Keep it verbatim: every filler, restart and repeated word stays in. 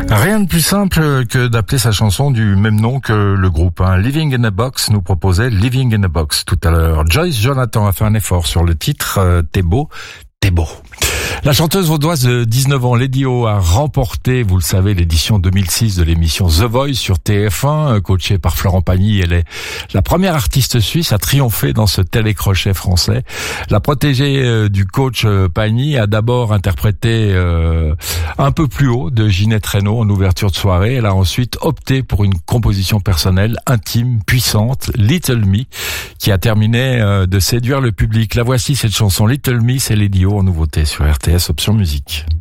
Rien de plus simple que d'appeler sa chanson du même nom que le groupe. Hein. Living in a Box nous proposait Living in a Box tout à l'heure. Joyce Jonathan a fait un effort sur le titre euh, T'es beau, t'es beau. La chanteuse vaudoise de dix-neuf ans, Lady O, a remporté, vous le savez, l'édition deux mille six de l'émission The Voice sur T F un, coachée par Florent Pagny. Elle est la première artiste suisse à triompher dans ce télécrochet français. La protégée euh, du coach euh, Pagny a d'abord interprété euh, un peu plus haut de Ginette Renaud en ouverture de soirée. Elle a ensuite opté pour une composition personnelle, intime, puissante, Little Me, qui a terminé euh, de séduire le public. La voici, cette chanson Little Me, c'est Lady O en nouveauté sur R T S Option Musique.